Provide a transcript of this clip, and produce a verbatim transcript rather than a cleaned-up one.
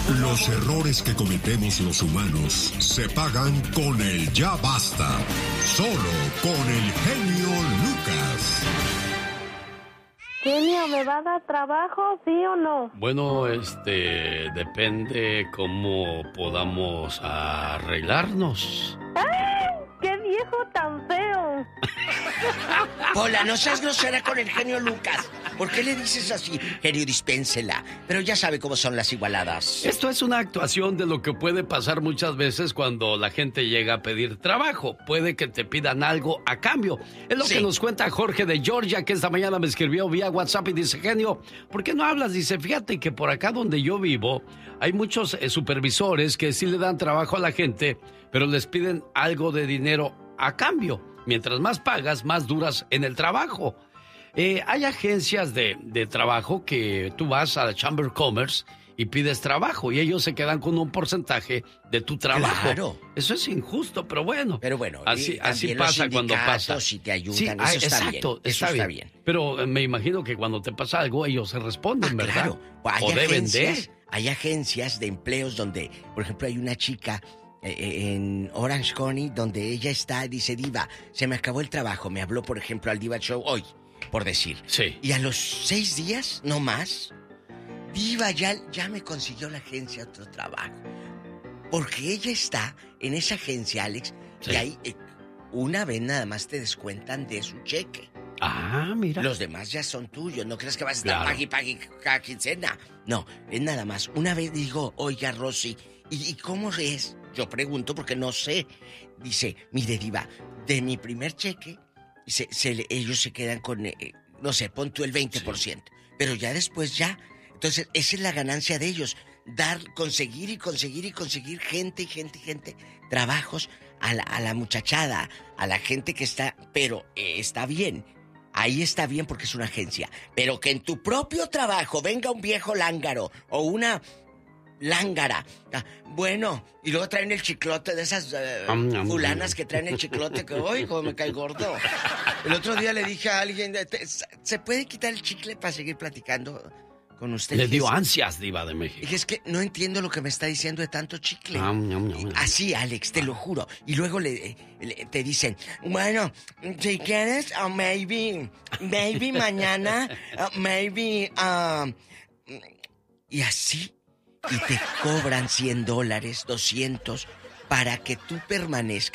Los errores que cometemos los humanos se pagan con el ya basta. Solo con el genio Lucas. Genio, ¿me va a dar trabajo, sí o no? Bueno, este, depende cómo podamos arreglarnos. ¡Ay! ¡Qué viejo tan feo! Hola, no seas grosera con el genio Lucas. ¿Por qué le dices así? Genio, dispénsela. Pero ya sabe cómo son las igualadas. Esto es una actuación de lo que puede pasar muchas veces cuando la gente llega a pedir trabajo. Puede que te pidan algo a cambio. Es lo sí. que nos cuenta Jorge de Georgia, que esta mañana me escribió vía WhatsApp y dice, genio, ¿por qué no hablas? Dice, fíjate que por acá donde yo vivo hay muchos eh, supervisores que sí le dan trabajo a la gente, pero les piden algo de dinero a cambio. Mientras más pagas, más duras en el trabajo. Eh, hay agencias de, de trabajo que tú vas a la Chamber of Commerce y pides trabajo y ellos se quedan con un porcentaje de tu trabajo. Claro. Eso es injusto, pero bueno. Pero bueno, así, así pasa cuando pasa. Si te ayudan, sí, eso ah, está exacto, bien. Eso está, está bien. bien. Pero eh, me imagino que cuando te pasa algo, ellos se responden, ah, ¿verdad? Claro. Hay o deben agencias, de. Hay agencias de empleos donde, por ejemplo, hay una chica eh, en Orange County donde ella está, dice, Diva, se me acabó el trabajo. Me habló, por ejemplo, al Diva Show hoy, por decir. Sí. Y a los seis días, no más, Diva ya, ya me consiguió la agencia otro trabajo. Porque ella está en esa agencia, Alex, sí. y ahí eh, una vez nada más te descuentan de su cheque. Ah, mira. Los demás ya son tuyos. No creas que vas a estar claro. pagui, pagui cada quincena. No, es nada más. Una vez digo, oiga, Rosy, ¿y, ¿y cómo es? Yo pregunto porque no sé. Dice, mire, Diva, de mi primer cheque, se, se, ellos se quedan con, eh, no sé, pon tú el veinte por ciento. Sí. Pero ya después ya. Entonces, esa es la ganancia de ellos. Dar, conseguir y conseguir y conseguir gente y gente y gente. Trabajos a la, a la muchachada, a la gente que está... Pero eh, está bien. Ahí está bien porque es una agencia. Pero que en tu propio trabajo venga un viejo lángaro o una lángara. Ah, bueno, y luego traen el chiclote de esas uh, um, um, fulanas que traen el chiclote que, ¡ay, cómo me cae gordo! El otro día le dije a alguien, ¿se puede quitar el chicle para seguir platicando con usted? Le dio ansias, Diva de México. Y es que no entiendo lo que me está diciendo de tanto chicle. Um, um, um, Así, Alex, te lo juro. Y luego le, le te dicen, bueno, si quieres, uh, maybe, maybe mañana, uh, maybe, uh, y así. Y te cobran cien dólares, doscientos, para que tú permanezcas.